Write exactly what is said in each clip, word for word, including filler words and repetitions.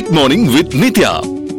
Mid Morning with Nitya.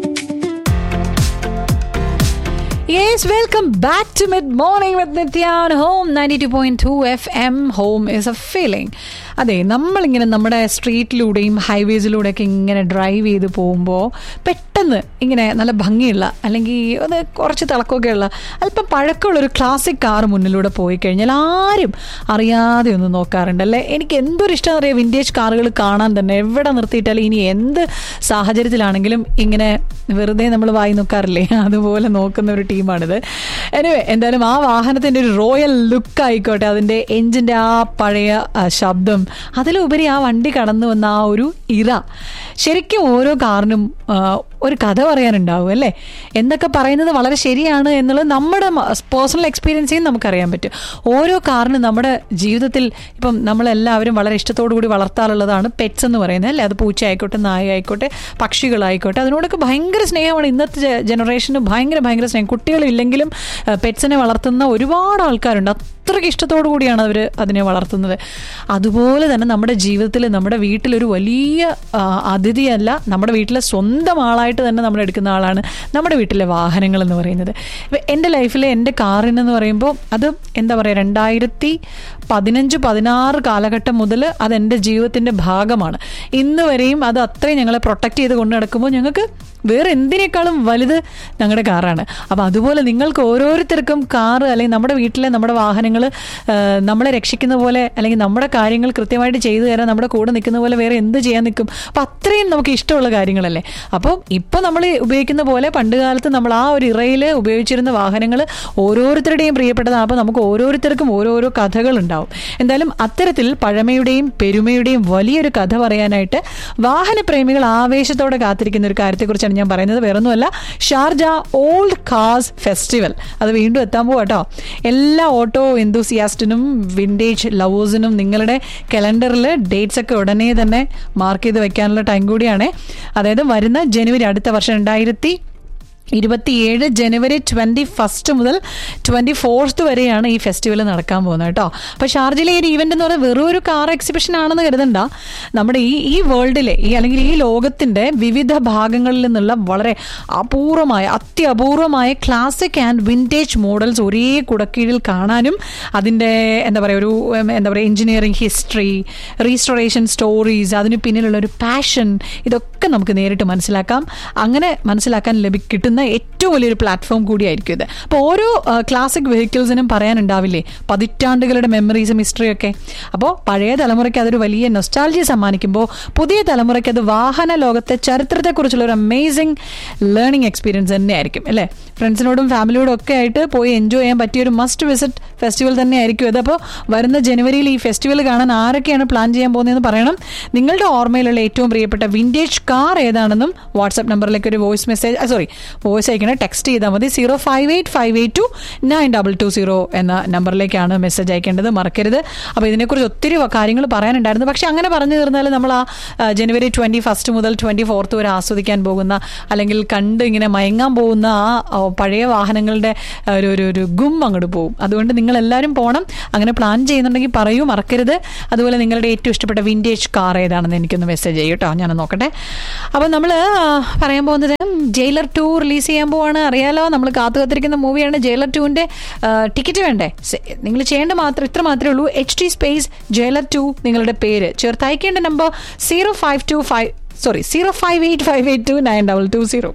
Yes, welcome back to Mid Morning with Nitya on Home ninety-two point two F M. Home is a feeling. അതെ, നമ്മളിങ്ങനെ നമ്മുടെ സ്ട്രീറ്റിലൂടെയും ഹൈവേസിലൂടെയൊക്കെ ഇങ്ങനെ drive ചെയ്ത് പോകുമ്പോൾ പെട്ടെന്ന് ഇങ്ങനെ നല്ല ഭംഗിയുള്ള അല്ലെങ്കിൽ അത് കുറച്ച് തിളക്കമൊക്കെയുള്ള അല്പം പഴക്കമുള്ളൊരു ക്ലാസിക് കാർ മുന്നിലൂടെ പോയി കഴിഞ്ഞാൽ ആരും അറിയാതെ ഒന്ന് നോക്കാറുണ്ടല്ലേ. എനിക്ക് എന്തൊരു ഇഷ്ടം അറിയാം വിൻറ്റേജ് കാറുകൾ കാണാൻ തന്നെ. എവിടെ നിർത്തിയിട്ടാലും ഇനി എന്ത് സാഹചര്യത്തിലാണെങ്കിലും ഇങ്ങനെ വെറുതെ നമ്മൾ വായി നോക്കാറില്ലേ, അതുപോലെ നോക്കുന്ന ഒരു ടീമാണിത്. എനിവേ, എന്തായാലും ആ വാഹനത്തിൻ്റെ ഒരു റോയൽ ലുക്ക് ആയിക്കോട്ടെ, അതിൻ്റെ എഞ്ചിൻ്റെ ആ പഴയ ശബ്ദം, അതിലുപരി ആ വണ്ടി കടന്നു വന്ന ആ ഒരു ഇറ, ശരിക്കും ഓരോ കാറിനും ഒരു കഥ പറയാനുണ്ടാവും അല്ലേ. എന്തൊക്കെ പറയുന്നത് വളരെ ശരിയാണ് എന്നുള്ളത് നമ്മുടെ പേഴ്സണൽ എക്സ്പീരിയൻസിൽ നമുക്കറിയാൻ പറ്റും. ഓരോ കാറിനും നമ്മുടെ ജീവിതത്തിൽ ഇപ്പം നമ്മളെല്ലാവരും വളരെ ഇഷ്ടത്തോടു കൂടി വളർത്താറുള്ളതാണ് പെറ്റ്സ് എന്ന് പറയുന്നത് അല്ലേ. അത് പൂച്ച ആയിക്കോട്ടെ, നായ ആയിക്കോട്ടെ, പക്ഷികളായിക്കോട്ടെ, അതിനോടൊക്കെ ഭയങ്കര സ്നേഹമാണ്. ഇന്നത്തെ ജനറേഷന് ഭയങ്കര ഭയങ്കര സ്നേഹം. കുട്ടികളില്ലെങ്കിലും പെറ്റ്സിനെ വളർത്തുന്ന ഒരുപാട് ആൾക്കാരുണ്ട്. അത്രയ്ക്ക് ഇഷ്ടത്തോടു കൂടിയാണ് അവർ അതിനെ വളർത്തുന്നത്. അതുപോലെ തന്നെ നമ്മുടെ ജീവിതത്തിൽ നമ്മുടെ വീട്ടിലൊരു വലിയ അതിഥിയല്ല, നമ്മുടെ വീട്ടിലെ സ്വന്തം ആളായിട്ട് തന്നെ നമ്മൾ എടുക്കുന്ന ആളാണ് നമ്മുടെ വീട്ടിലെ വാഹനങ്ങൾ എന്ന് പറയുന്നത്. ഇപ്പം എൻ്റെ ലൈഫിലെ എൻ്റെ കാറിനെന്ന് പറയുമ്പോൾ അത് എന്താ പറയുക, രണ്ടായിരത്തി പതിനഞ്ച് പതിനാറ് കാലഘട്ടം മുതൽ അതെൻ്റെ ജീവിതത്തിൻ്റെ ഭാഗമാണ്. ഇന്ന് വരെയും അത് അത്രയും ഞങ്ങളെ പ്രൊട്ടക്റ്റ് ചെയ്ത് കൊണ്ടു നടക്കുമ്പോൾ ഞങ്ങൾക്ക് വേറെ എന്തിനേക്കാളും വലുത് ഞങ്ങളുടെ കാറാണ്. അപ്പം അതുപോലെ നിങ്ങൾക്ക് ഓരോരുത്തർക്കും കാറ് അല്ലെങ്കിൽ നമ്മുടെ വീട്ടിലെ നമ്മുടെ വാഹനങ്ങൾ നമ്മളെ രക്ഷിക്കുന്ന പോലെ അല്ലെങ്കിൽ നമ്മുടെ കാര്യങ്ങൾ കൃത്യമായിട്ട് ചെയ്തു തരാൻ നമ്മുടെ കൂടെ നിൽക്കുന്ന പോലെ വേറെ എന്ത് ചെയ്യാൻ നിൽക്കും. അപ്പം അത്രയും നമുക്ക് ഇഷ്ടമുള്ള കാര്യങ്ങളല്ലേ. അപ്പോൾ ഇപ്പോൾ നമ്മൾ ഉപയോഗിക്കുന്ന പോലെ പണ്ട് കാലത്ത് നമ്മൾ ആ ഒരു ഇറയിൽ ഉപയോഗിച്ചിരുന്ന വാഹനങ്ങൾ ഓരോരുത്തരുടെയും പ്രിയപ്പെട്ടതാണ്. അപ്പോൾ നമുക്ക് ഓരോരുത്തർക്കും ഓരോരോ കഥകളുണ്ടാവും. എന്തായാലും അത്തരത്തിൽ പഴമയുടെയും പെരുമയുടെയും വലിയൊരു കഥ പറയാനായിട്ട് വാഹനപ്രേമികൾ ആവേശത്തോടെ കാത്തിരിക്കുന്ന ഒരു കാര്യത്തെക്കുറിച്ചാണ് ഞാൻ പറയുന്നത്. വേറൊന്നുമല്ല, ഷാർജ ഓൾഡ് കാർസ് ഫെസ്റ്റിവൽ. അത് വീണ്ടും എത്താൻ പോവാട്ടോ. എല്ലാ ഓട്ടോ എന്തൂസിയാസ്റ്റിനും വിൻറ്റേജ് ലവേഴ്സിനും നിങ്ങളുടെ കലണ്ടറിൽ ഡേറ്റ്സ് ഒക്കെ ഉടനെ തന്നെ മാർക്ക് ചെയ്ത് വെക്കാനുള്ള ടൈം കൂടിയാണ്. അതായത് വരുന്ന ജനുവരി, അടുത്ത വർഷം രണ്ടായിരത്തി ഇരുപത്തിയേഴ് ജനുവരി ട്വൻറ്റി ഫസ്റ്റ് മുതൽ ട്വൻറ്റി ഫോർത്ത് വരെയാണ് ഈ ഫെസ്റ്റിവൽ നടക്കാൻ പോകുന്നത് കേട്ടോ. അപ്പോൾ ഷാർജയിലെ ഈ ഈവൻ്റ് എന്ന് പറയുന്നത് വെറും ഒരു കാർ എക്സിബിഷൻ ആണെന്ന് കരുതണ്ട. നമ്മുടെ ഈ ഈ വേൾഡിലെ ഈ അല്ലെങ്കിൽ ഈ ലോകത്തിൻ്റെ വിവിധ ഭാഗങ്ങളിൽ നിന്നുള്ള വളരെ അപൂർവമായ അത്യപൂർവമായ ക്ലാസിക് ആൻഡ് വിൻറ്റേജ് മോഡൽസ് ഒരേ കുടക്കീഴിൽ കാണാനും അതിൻ്റെ എന്താ പറയുക ഒരു എന്താ പറയുക എഞ്ചിനീയറിംഗ് ഹിസ്റ്ററി, റീസ്റ്റോറേഷൻ സ്റ്റോറീസ്, അതിന് പിന്നിലുള്ള ഒരു പാഷൻ, ഇതൊക്കെ നമുക്ക് നേരിട്ട് മനസ്സിലാക്കാം. അങ്ങനെ മനസ്സിലാക്കാൻ ലഭി കിട്ടുന്ന ഏറ്റവും വലിയൊരു പ്ലാറ്റ്ഫോം കൂടിയായിരിക്കും ഇത്. അപ്പോൾ ഓരോ ക്ലാസിക് വെഹിക്കിൾസിനും പറയാനുണ്ടാവില്ലേ പതിറ്റാണ്ടുകളുടെ മെമ്മറീസും ഹിസ്റ്ററിയൊക്കെ. അപ്പോൾ പഴയ തലമുറയ്ക്ക് അതൊരു വലിയ നൊസ്റ്റാൾജിയ സമ്മാനിക്കുമ്പോൾ പുതിയ തലമുറയ്ക്ക് അത് വാഹന ലോകത്തെ ചരിത്രത്തെക്കുറിച്ചുള്ള ഒരു അമേസിങ് ലേണിംഗ് എക്സ്പീരിയൻസ് തന്നെയായിരിക്കും അല്ലേ. ഫ്രണ്ട്സിനോടും ഫാമിലിയോടും ഒക്കെ ആയിട്ട് പോയി എൻജോയ് ചെയ്യാൻ പറ്റിയ ഒരു മസ്റ്റ് വിസിറ്റ് ഫെസ്റ്റിവൽ തന്നെ ആയിരിക്കും ഇത്. അപ്പോൾ വരുന്ന ജനുവരിയിൽ ഈ ഫെസ്റ്റിവൽ കാണാൻ ആരൊക്കെയാണ് പ്ലാൻ ചെയ്യാൻ പോകുന്നതെന്ന് പറയണം. നിങ്ങളുടെ ഓർമ്മയിലുള്ള ഏറ്റവും പ്രിയപ്പെട്ട വിൻറ്റേജ് കാർ ഏതാണെന്നും വാട്സ്ആപ്പ് നമ്പറിലേക്ക് ഒരു voice message sorry voice അയക്കണേ, text ചെയ്താൽ മതി. Zero five eight five eight to nine double two zero എന്ന നമ്പറിലേക്കാണ് മെസ്സേജ് അയക്കേണ്ടത്, മറക്കരുത്. അപ്പോൾ ഇതിനെക്കുറിച്ച് ഒത്തിരി കാര്യങ്ങൾ പറയാനുണ്ടായിരുന്നു. പക്ഷേ അങ്ങനെ പറഞ്ഞു തീർന്നാൽ നമ്മൾ ആ ജനുവരി ട്വൻറ്റി ഫസ്റ്റ് മുതൽ ട്വൻറ്റി ഫോർത്ത് വരെ ആസ്വദിക്കാൻ പോകുന്ന അല്ലെങ്കിൽ കണ്ട് ഇങ്ങനെ മയങ്ങാൻ പോകുന്ന ആ പഴയ വാഹനങ്ങളുടെ ഒരു ഒരു ഒരു ഗും അങ്ങോട്ട് പോകും. അതുകൊണ്ട് നിങ്ങളെല്ലാവരും പോകണം. അങ്ങനെ പ്ലാൻ ചെയ്യുന്നുണ്ടെങ്കിൽ പറയൂ, മറക്കരുത്. അതുപോലെ നിങ്ങളുടെ ഏറ്റവും ഇഷ്ടപ്പെട്ട വിൻറ്റേജ് കാർ ഏതാണെന്ന് എനിക്കൊന്ന് മെസ്സേജ് ചെയ്യും കേട്ടോ, ഞാൻ നോക്കട്ടെ. അപ്പോൾ നമ്മൾ പറയാൻ പോകുന്നത് ജയിലർ ടു റിലീസ് ചെയ്യാൻ പോവാണ്. അറിയാലോ, നമ്മൾ കാത്തു കാത്തിരിക്കുന്ന മൂവിയാണ് ജയിലർ ടുവിൻ്റെ. ടിക്കറ്റ് വേണ്ടേ? നിങ്ങൾ ചെയ്യേണ്ട മാത്രം ഇത്ര മാത്രമേ ഉള്ളൂ. H T space jailer to നിങ്ങളുടെ പേര് ചേർത്ത് അയക്കേണ്ട number zero five to five sorry zero five eight five eight to nine double two zero.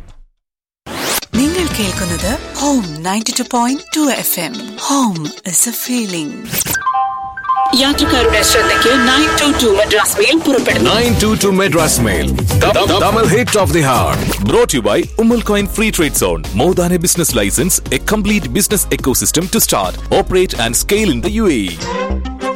നിങ്ങൾ കേൾക്കുന്നത് home ninety two point two F M. Home is A feeling. യാത്രക്കാരുടെ ശ്രദ്ധയ്ക്ക് nine to to Madras mail പുറപ്പെടുന്നു. Nine to to Madras Mail, Tamil hit of the hour. Brought to you by Umal Coin Free Trade Zone. More than a business license, a complete business ecosystem to start, operate and scale in the U A E.